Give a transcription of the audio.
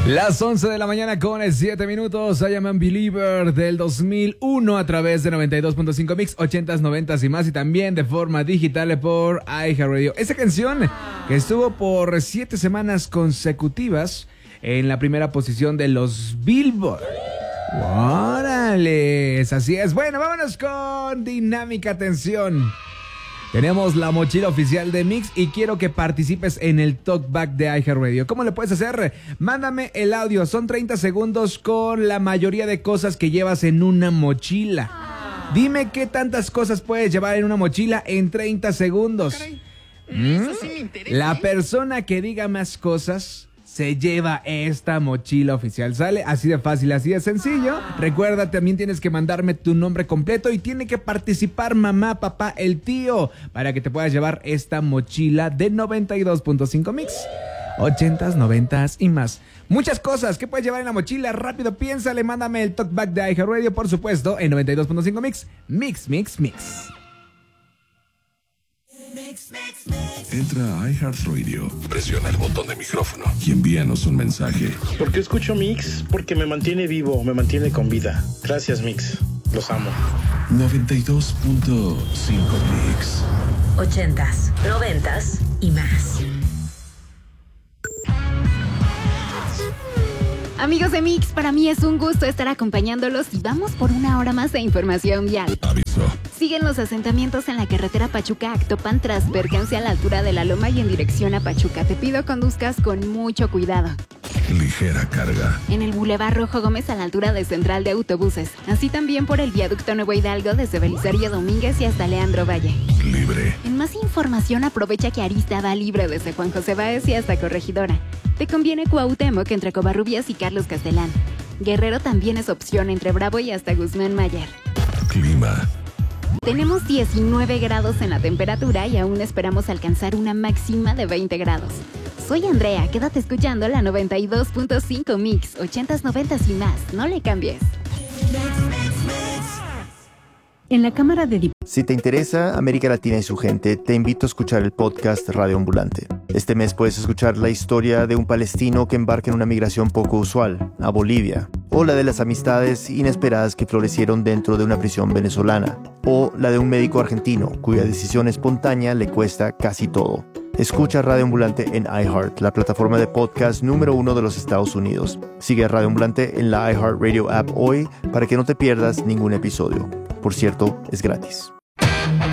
Las 11 de la mañana con 7 minutos. I Am a Believer del 2001 a través de 92.5 Mix, 80s, 90s y más, y también de forma digital por iHeartRadio. Esa canción que estuvo por 7 semanas consecutivas en la primera posición de los Billboard. ¡Órale! Así es. Bueno, vámonos con dinámica atención. Tenemos la mochila oficial de Mix y quiero que participes en el Talkback de iHeartRadio. ¿Cómo le puedes hacer? Mándame el audio. Son 30 segundos con la mayoría de cosas que llevas en una mochila. Dime qué tantas cosas puedes llevar en una mochila en 30 segundos. Eso sí me interesa. La persona que diga más cosas se lleva esta mochila oficial. ¿Sale? Así de fácil, así de sencillo. Recuerda, también tienes que mandarme tu nombre completo y tiene que participar mamá, papá, el tío, para que te puedas llevar esta mochila de 92.5 Mix. 80s, 90s y más. Muchas cosas que puedes llevar en la mochila. Rápido, piénsale, mándame el talkback de iHeartRadio, por supuesto, en 92.5 Mix. Mix, mix, mix. Entra a iHeartRadio, presiona el botón de micrófono y envíanos un mensaje. ¿Por qué escucho Mix? Porque me mantiene vivo, me mantiene con vida. Gracias, Mix. Los amo. 92.5 Mix. 80s, 90s y más. Amigos de Mix, para mí es un gusto estar acompañándolos y vamos por una hora más de información vial. Aviso. Siguen los asentamientos en la carretera Pachuca-Actopan tras percance a la altura de la Loma y en dirección a Pachuca. Te pido conduzcas con mucho cuidado. Ligera carga. En el Boulevard Rojo Gómez a la altura de Central de Autobuses. Así también por el Viaducto Nuevo Hidalgo desde Belisario Domínguez y hasta Leandro Valle. Libre. En más información, aprovecha que Arista va libre desde Juan José Báez y hasta Corregidora. Te conviene Cuauhtémoc entre Covarrubias y Carlos Castelán. Guerrero también es opción entre Bravo y hasta Guzmán Mayer. Clima. Tenemos 19 grados en la temperatura y aún esperamos alcanzar una máxima de 20 grados. Soy Andrea, quédate escuchando la 92.5 Mix, 80s, 90s y más. No le cambies. En la Cámara de Diputados. Si te interesa América Latina y su gente, te invito a escuchar el podcast Radio Ambulante. Este mes puedes escuchar la historia de un palestino que embarca en una migración poco usual, a Bolivia, o la de las amistades inesperadas que florecieron dentro de una prisión venezolana, o la de un médico argentino cuya decisión espontánea le cuesta casi todo. Escucha Radio Ambulante en iHeart, la plataforma de podcast número 1 de los Estados Unidos. Sigue a Radio Ambulante en la iHeartRadio app hoy para que no te pierdas ningún episodio. Por cierto, es gratis.